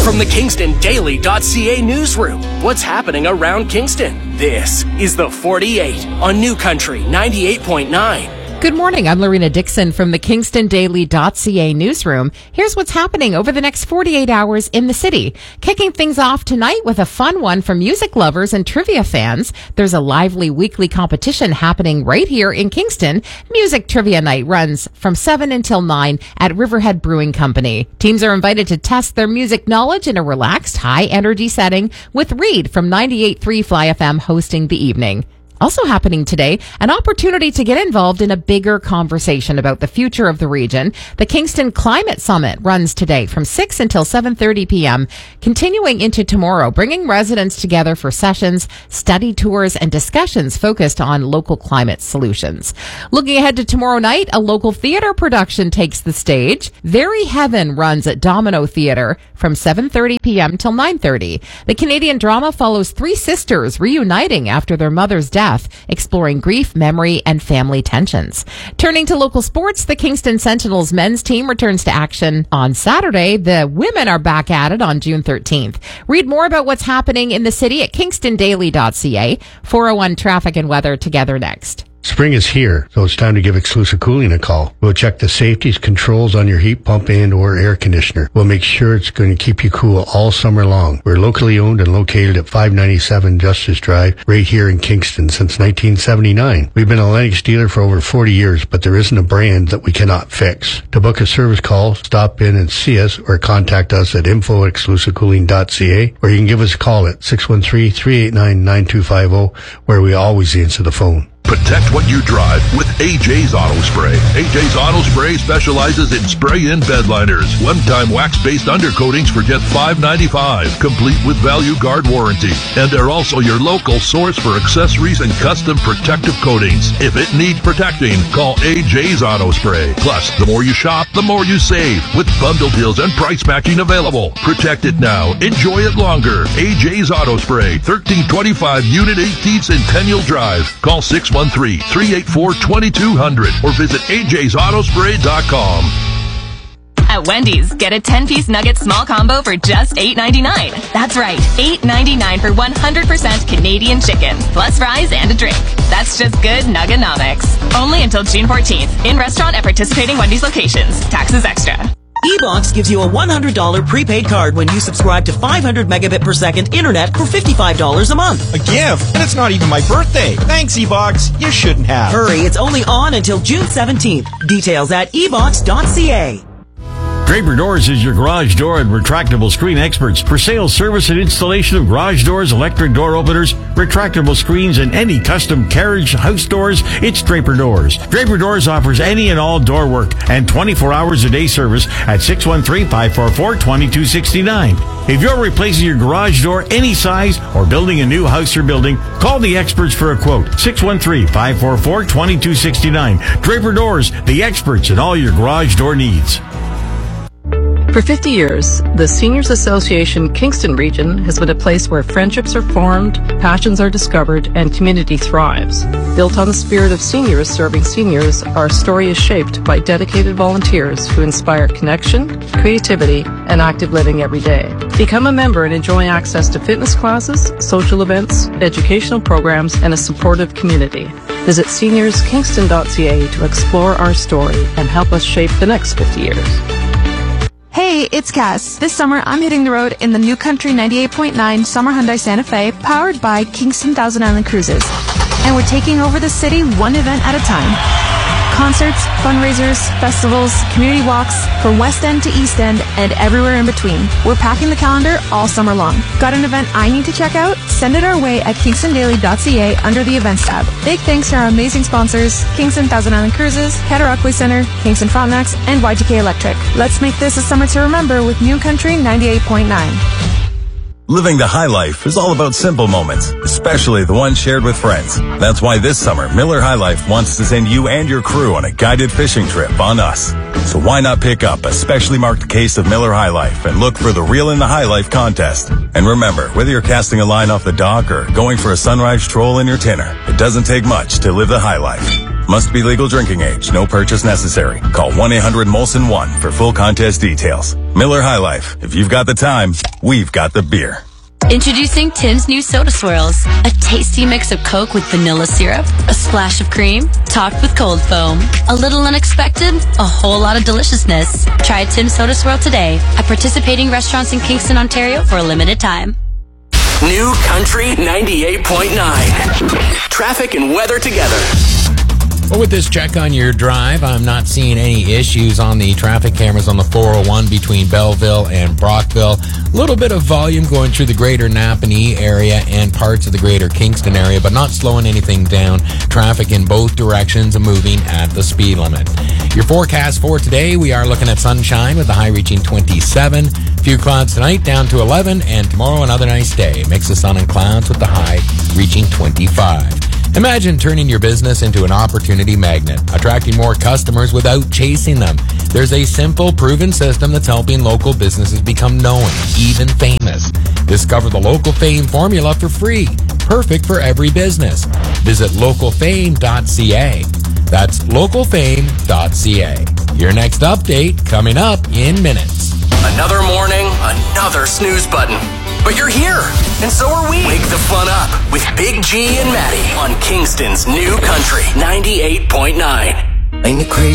From the KingstonDaily.ca newsroom, what's happening around Kingston? This is the 48 on New Country 98.9. Good morning. I'm Lorena Dixon from the KingstonDaily.ca newsroom. Here's what's happening over the next 48 hours in the city. Kicking things off tonight with a fun one for music lovers and trivia fans. There's a lively weekly competition happening right here in Kingston. Music Trivia Night runs from 7 until 9 at Riverhead Brewing Company. Teams are invited to test their music knowledge in a relaxed, high-energy setting with Reed from 98.3 Fly FM hosting the evening. Also happening today, an opportunity to get involved in a bigger conversation about the future of the region. The Kingston Climate Summit runs today from 6 until 7:30 p.m., continuing into tomorrow, bringing residents together for sessions, study tours, and discussions focused on local climate solutions. Looking ahead to tomorrow night, a local theater production takes the stage. Very Heaven runs at Domino Theater from 7:30 p.m. till 9:30. The Canadian drama follows three sisters reuniting after their mother's death, exploring grief, memory, and family tensions. Turning to local sports, the Kingston Sentinels men's team returns to action on Saturday. The women are back at it on June 13th. Read more about what's happening in the city at KingstonDaily.ca. 401 traffic and weather together next. Spring is here, so it's time to give Exclusive Cooling a call. We'll check the safeties, controls on your heat pump and or air conditioner. We'll make sure it's going to keep you cool all summer long. We're locally owned and located at 597 Justice Drive, right here in Kingston since 1979. We've been a Lennox dealer for over 40 years, but there isn't a brand that we cannot fix. To book a service call, stop in and see us or contact us at info@exclusivecooling.ca, or you can give us a call at 613-389-9250, where we always answer the phone. Protect what you drive with AJ's Auto Spray. AJ's Auto Spray specializes in spray-in bed liners. One-time wax-based undercoatings for just $5.95, complete with Value Guard warranty. And they're also your local source for accessories and custom protective coatings. If it needs protecting, call AJ's Auto Spray. Plus, the more you shop, the more you save, with bundle deals and price matching available. Protect it now. Enjoy it longer. AJ's Auto Spray, 1325 Unit 18 Centennial Drive. Call 613-384-2200 or visit ajsautospray.com. At Wendy's, get a 10-piece nugget small combo for just $8.99. That's right, $8.99 for 100% Canadian chicken, plus fries and a drink. That's just good Nugganomics. Only until June 14th. In restaurant at participating Wendy's locations. Taxes extra. eBox gives you a $100 prepaid card when you subscribe to 500 megabit per second internet for $55 a month. A gift? And it's not even my birthday. Thanks, eBox. You shouldn't have. Hurry, it's only on until June 17th. Details at ebox.ca. Draper Doors is your garage door and retractable screen experts for sales, service, and installation of garage doors, electric door openers, retractable screens, and any custom carriage house doors. It's Draper Doors. Draper Doors offers any and all door work and 24 hours a day service at 613-544-2269. If you're replacing your garage door any size or building a new house or building, call the experts for a quote. 613-544-2269. Draper Doors, the experts in all your garage door needs. For 50 years, the Seniors Association Kingston region has been a place where friendships are formed, passions are discovered, and community thrives. Built on the spirit of seniors serving seniors, our story is shaped by dedicated volunteers who inspire connection, creativity, and active living every day. Become a member and enjoy access to fitness classes, social events, educational programs, and a supportive community. Visit seniorskingston.ca to explore our story and help us shape the next 50 years. Hey, it's Cass. This summer, I'm hitting the road in the New Country 98.9 Summer Hyundai Santa Fe, powered by Kingston Thousand Island Cruises. And we're taking over the city one event at a time. Concerts, fundraisers, festivals, community walks, from West End to East End, and everywhere in between. We're packing the calendar all summer long. Got an event I need to check out? Send it our way at KingstonDaily.ca under the Events tab. Big thanks to our amazing sponsors, Kingston Thousand Island Cruises, Cataraqui Center, Kingston Frontenacs, and YGK Electric. Let's make this a summer to remember with New Country 98.9. Living the high life is all about simple moments, especially the ones shared with friends. That's why this summer, Miller High Life wants to send you and your crew on a guided fishing trip on us. So why not pick up a specially marked case of Miller High Life and look for the Reel in the High Life contest. And remember, whether you're casting a line off the dock or going for a sunrise stroll in your tinner, it doesn't take much to live the high life. Must be legal drinking age. No purchase necessary. Call 1-800-MOLSON-1 for full contest details. Miller High Life. If you've got the time, we've got the beer. Introducing Tim's new Soda Swirls. A tasty mix of Coke with vanilla syrup, a splash of cream, topped with cold foam. A little unexpected, a whole lot of deliciousness. Try a Tim's Soda Swirl today at participating restaurants in Kingston, Ontario for a limited time. New Country 98.9. Traffic and weather together. Well, with this check on your drive, I'm not seeing any issues on the traffic cameras on the 401 between Belleville and Brockville. A little bit of volume going through the greater Napanee area and parts of the greater Kingston area, but not slowing anything down. Traffic in both directions moving at the speed limit. Your forecast for today, we are looking at sunshine with the high reaching 27. Few clouds tonight down to 11, and tomorrow another nice day. Mix of sun and clouds with the high reaching 25. Imagine turning your business into an opportunity magnet, attracting more customers without chasing them. There's a simple, proven system that's helping local businesses become known, even famous. Discover the Local Fame formula for free. Perfect for every business. Visit localfame.ca. That's localfame.ca. Your next update coming up in minutes. Another morning, another snooze button. But you're here, and so are we. Wake the fun up with Big G and Maddie on Kingston's New Country 98.9. Ain't it crazy?